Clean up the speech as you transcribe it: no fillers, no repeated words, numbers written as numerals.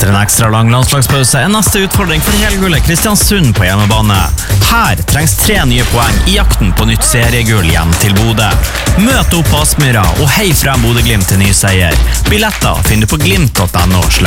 Etter en ekstra lang landslagspause neste utfordring for helgullet Kristiansund på hjemmebane. Her trengs 3 nye poeng I jakten på nytt seriegull hjem til Bodø. Møt opp på Aspmyra og hei frem Bodø Glimt til ny seier. Billetter finner du på glimt.no.